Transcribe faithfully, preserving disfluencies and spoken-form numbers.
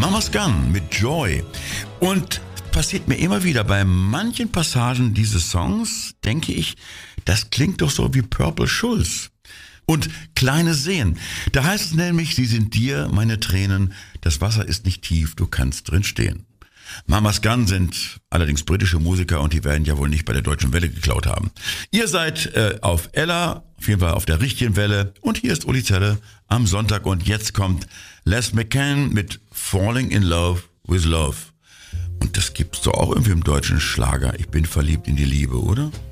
Mama's Gun mit Joy. Und passiert mir immer wieder, bei manchen Passagen dieses Songs denke ich, das klingt doch so wie Purple Schulz. Und Kleine Seen, da heißt es nämlich, sie sind dir, meine Tränen, das Wasser ist nicht tief, du kannst drin stehen. Mama's Gun sind allerdings britische Musiker und die werden ja wohl nicht bei der Deutschen Welle geklaut haben. Ihr seid äh, auf Ella, auf jeden Fall auf der richtigen Welle. Und hier ist Uli Zelle am Sonntag und jetzt kommt Les McCann mit Falling in Love with Love. Und das gibt's doch auch irgendwie im deutschen Schlager. Ich bin verliebt in die Liebe, oder?